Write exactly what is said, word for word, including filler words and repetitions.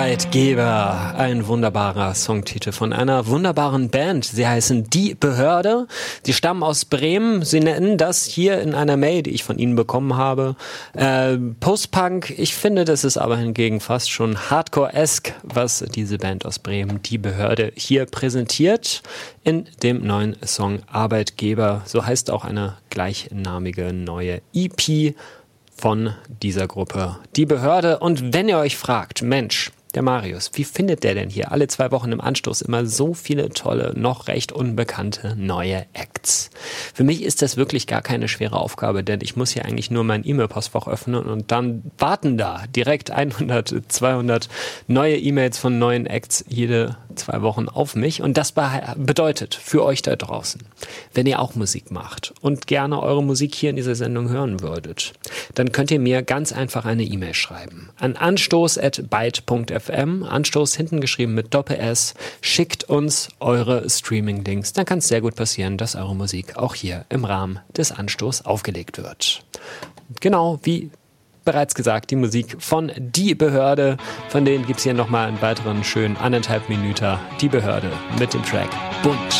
Arbeitgeber. Ein wunderbarer Songtitel von einer wunderbaren Band. Sie heißen Die Behörde. Sie stammen aus Bremen. Sie nennen das hier in einer Mail, die ich von ihnen bekommen habe, äh, Post-Punk. Ich finde, das ist aber hingegen fast schon Hardcore-esque, was diese Band aus Bremen, Die Behörde, hier präsentiert in dem neuen Song Arbeitgeber. So heißt auch eine gleichnamige neue E P von dieser Gruppe, Die Behörde. Und wenn ihr euch fragt, Mensch, der Marius, wie findet der denn hier alle zwei Wochen im Anstoß immer so viele tolle, noch recht unbekannte neue Acts? Für mich ist das wirklich gar keine schwere Aufgabe, denn ich muss hier eigentlich nur mein E-Mail-Postfach öffnen und dann warten da direkt hundert, zweihundert neue E-Mails von neuen Acts jede zwei Wochen auf mich. Und das bedeutet für euch da draußen, wenn ihr auch Musik macht und gerne eure Musik hier in dieser Sendung hören würdet, dann könnt ihr mir ganz einfach eine E-Mail schreiben an anstoß at byte punkt f m, Anstoß hinten geschrieben mit Doppel-S. Schickt uns eure Streaming-Links. Dann kann es sehr gut passieren, dass eure Musik auch hier im Rahmen des Anstoß aufgelegt wird. Genau wie bereits gesagt, die Musik von Die Behörde. Von denen gibt es hier nochmal einen weiteren schönen anderthalb Minuten. Die Behörde mit dem Track Bunt.